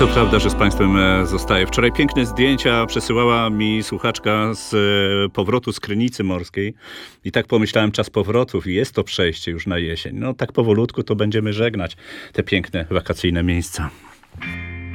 To prawda, że z Państwem zostaję. Wczoraj piękne zdjęcia przesyłała mi słuchaczka z powrotu z Krynicy Morskiej i tak pomyślałem, czas powrotów i jest to przejście już na jesień. No tak powolutku to będziemy żegnać te piękne wakacyjne miejsca.